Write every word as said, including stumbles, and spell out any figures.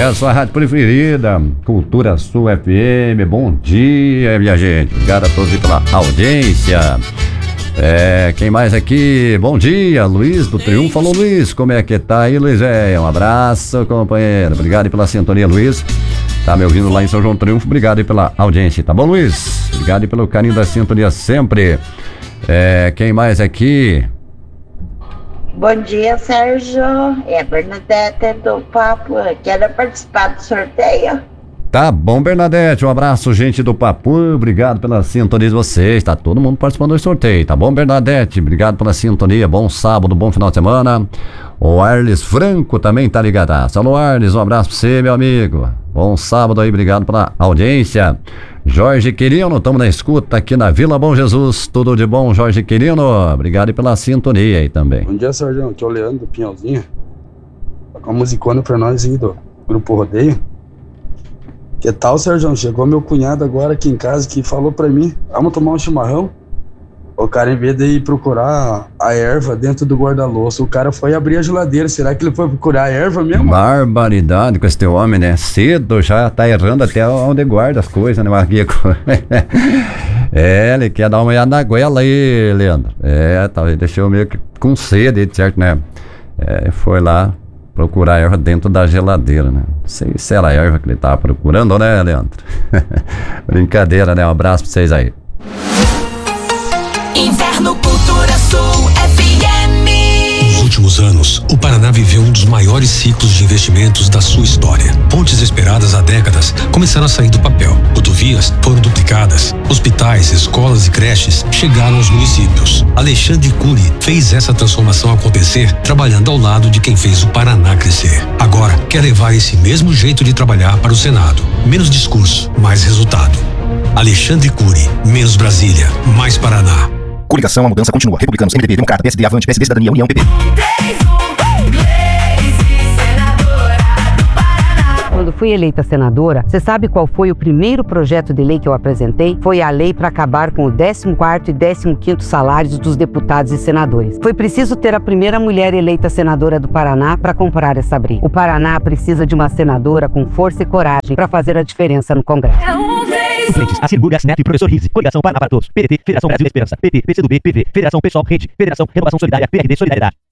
É a sua rádio preferida, Cultura Sul F M. Bom dia, minha gente. Obrigado a todos pela audiência. É, quem mais aqui? Bom dia, Luiz do Triunfo. Alô, Luiz, como é que tá aí, Luiz? É, um abraço, companheiro. Obrigado pela sintonia, Luiz. Tá me ouvindo lá em São João Triunfo. Obrigado pela audiência, tá bom, Luiz? Obrigado pelo carinho da sintonia sempre. É, quem mais aqui? Bom dia, Sérgio. É a Bernadette do Papo. Quero participar do sorteio. Tá bom, Bernadette, um abraço, gente do Papu, obrigado pela sintonia de vocês, tá todo mundo participando do sorteio, tá bom, Bernadette, obrigado pela sintonia, bom sábado, bom final de semana. O Arles Franco também tá ligadaço. Alô, Arles, um abraço pra você, meu amigo, bom sábado aí, obrigado pela audiência. Jorge Quirino, estamos na escuta aqui na Vila Bom Jesus, tudo de bom, Jorge Quirino, obrigado pela sintonia aí também. Bom dia, Sérgio, aqui é o Leandro do Pinhalzinho, tá com uma musicona pra nós aí do Grupo Rodeio. Que tal, Sérgio? Chegou meu cunhado agora aqui em casa que falou pra mim, vamos tomar um chimarrão? O cara, em vez de ir procurar a erva dentro do guarda-louça, o cara foi abrir a geladeira. Será que ele foi procurar a erva mesmo? Barbaridade com esse teu homem, né? Cedo já tá errando até onde guarda as coisas, né, Marquinhos? É, ele quer dar uma olhada na goela aí, Leandro. É, talvez deixou meio que com sede, certo, né? É, foi lá procurar erva dentro da geladeira, né? Não sei se era a erva que ele tava procurando, né, Leandro? Brincadeira, né? Um abraço pra vocês aí. Inverno Cultura Sul F M. Nos últimos anos, o Paraná viveu um dos maiores ciclos de investimentos da sua história. Pontes esperadas há décadas começaram a sair do papel. Rodovias foram duplicadas. Hospitais, escolas e creches chegaram aos municípios. Alexandre Cury fez essa transformação acontecer trabalhando ao lado de quem fez o Paraná crescer. Agora, quer levar esse mesmo jeito de trabalhar para o Senado. Menos discurso, mais resultado. Alexandre Cury, menos Brasília, mais Paraná. Coligação, a mudança continua. Republicanos, M D B, Democrata, P S D, Avante, P S D, Cidadania, União, P P. Quando fui eleita senadora, você sabe qual foi o primeiro projeto de lei que eu apresentei? Foi a lei para acabar com o décimo quarto e décimo quinto salários dos deputados e senadores. Foi preciso ter a primeira mulher eleita senadora do Paraná para comprar essa briga. O Paraná precisa de uma senadora com força e coragem para fazer a diferença no Congresso. Frentes, a Cirgulha, Sinep, Professor Rizzi, Coligação Paraná para Todos, P D T, Federação Brasil da Esperança, P T, P C do B, P V, Federação Pessoal, Rede, Federação Renovação Solidária, P R D, Solidariedade.